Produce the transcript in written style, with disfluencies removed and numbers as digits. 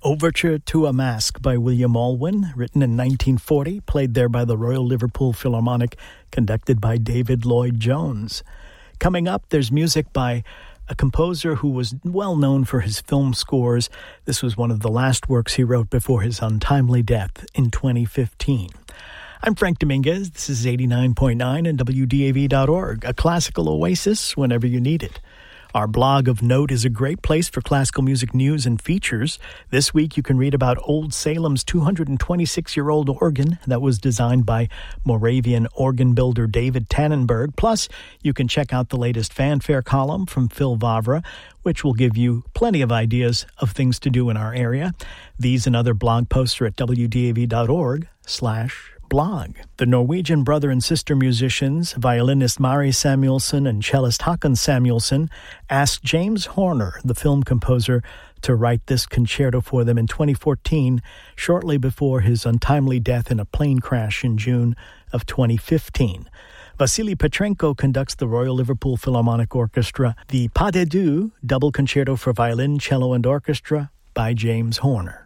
Overture to a Masque by William Alwyn, written in 1940, played there by the Royal Liverpool Philharmonic, conducted by David Lloyd-Jones. Coming up, there's music by a composer who was well known for his film scores. This was one of the last works he wrote before his untimely death in 2015. I'm Frank Dominguez. This is 89.9 and WDAV.org, a classical oasis whenever you need it. Our blog of note is a great place for classical music news and features. This week you can read about Old Salem's 226-year-old organ that was designed by Moravian organ builder David Tannenberg. Plus, you can check out the latest fanfare column from Phil Vavra, which will give you plenty of ideas of things to do in our area. These and other blog posts are at wdav.org/blog. The Norwegian brother and sister musicians, violinist Mari Samuelson and cellist Håkon Samuelson, asked James Horner, the film composer, to write this concerto for them in 2014, shortly before his untimely death in a plane crash in June of 2015. Vasily Petrenko conducts the Royal Liverpool Philharmonic Orchestra, the Pas de Deux double concerto for violin, cello, and orchestra by James Horner.